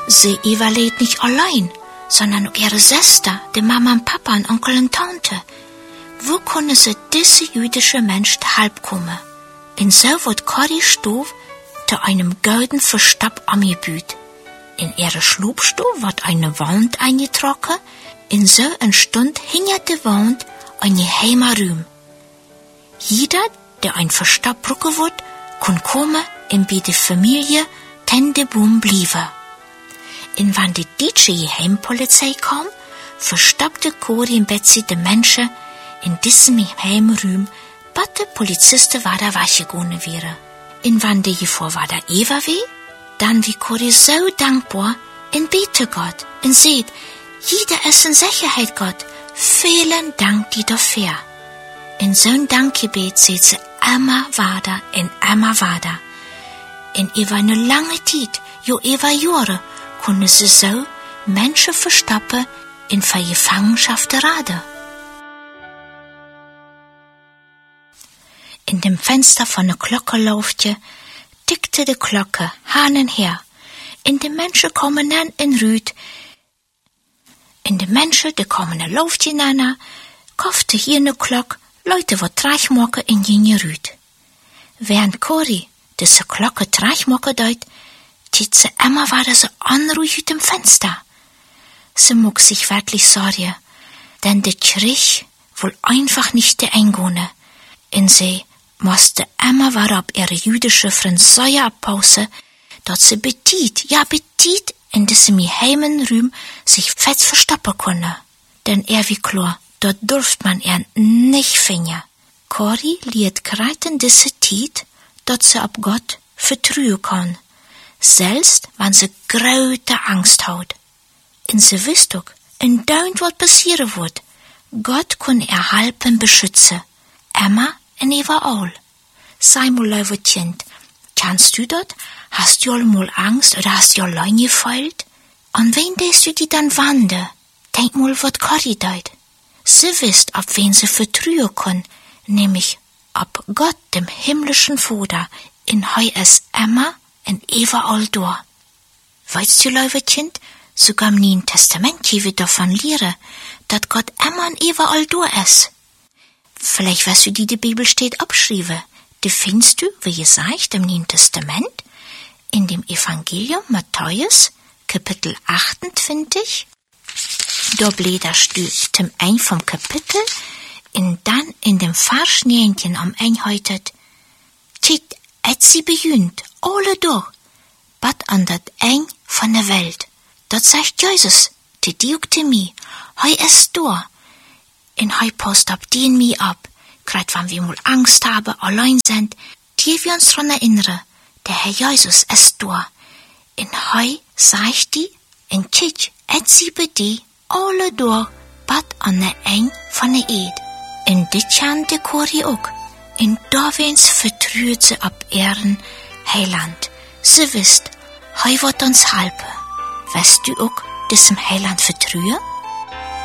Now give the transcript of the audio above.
Sie überlebt nicht allein, sondern auch ihre Schwester, die Mama und Papa und Onkel und Tante. Wo können sie diese jüdische Mensch halb kommen? Und so wird Corrie Stoff zu einem golden Versteck angebüht. In ihre Schlupfstube wird eine Wand eingetrocken, und so entstand hinter der Wand ein geheimer Raum. Jeder, der ein Versteck brauchen wird, kann kommen und bei der Familie Tendeboom bleiben. Und wenn die deutsche Geheimpolizei kam, versteckte Corrie und Betsy die Menschen in diesem geheimen Raum, bis die Polizisten weiter weggegangen wären. Und wenn die Gefahr weiter Eva war, dann wie Corrie so dankbar und bete Gott und sagt, jeder ist in Sicherheit, Gott. Vielen Dank dir dafür. In so ein Dankgebet sagt sie immer weiter und immer weiter. Und über eine lange Zeit, über Jahre, können sie so Menschen verstoppen in für Gefangenschaft raten. In dem Fenster von der Glocke laufte, tickte die Glocke hin und her. Und die Menschen kommen dann in Rüd. Und die Menschen, die kommen in Luft hinein, kaufte hier eine Glocke, Leute, wo Treichmocken in jene Rüd. Während Corrie diese Glocke Treichmocken deut, tit sie immer weiter so anruhig aus dem Fenster. Sie mag sich wirklich sorgen, denn der Krieg wohl einfach nicht der eingehen. Und sie musste immer weiter ab ihre jüdische Freund Säuer abpausen, dort sie betit in diesem geheimen Raum sich fest verstoppen konnte. Denn wie klar, dort durft man nicht finden. Corrie liet grad in diese Zeit, dort sie ab Gott vertrauen kann, selbst wenn sie große Angst hat. Und sie wisst auch, in dauernd was passieren wird, Gott kann helfen beschützen, immer und überall. Sei mal, liebe Kind, kannst du dort? Hast du mal Angst oder hast du allein gefeilt? An wen lässt du die dann wandern? Denk mal, was Corrie deut. Sie wisst, ab wen sie vertrauen kann, nämlich ab Gott, dem himmlischen Vater, in Heu es immer und überall da. Weißt du, liebe Kind, sogar im Neuen Testament wir davon lehren, dass Gott immer und überall da ist. Vielleicht wirst du die Bibel steht abschreiben. Die findest du, wie gesagt, im Neuen Testament, in dem Evangelium Matthäus, Kapitel 28. Da bläderst du zum Ein vom Kapitel, und dann in dem Vers 19 am Einhäutet, Tit, et sie bejunt, alle durch, bat an dat Ein von der Welt. Dort sagt Jesus, die Dioktemie, hei ist da, in hei post ab die in mi ab, grad wenn wir mal Angst haben, allein sind, die wir uns dran erinnern, der Herr Jesus ist da. In hei sagt die, in Titsch, et sie bei die, alle durch, bat an der Ein von der Eid. In dit kann die Corrie auch. In Dovens vertraut sie ab Ehren Heiland. Sie wisst, hei wird uns helfen. Weißt du auch diesem Heiland vertrauen?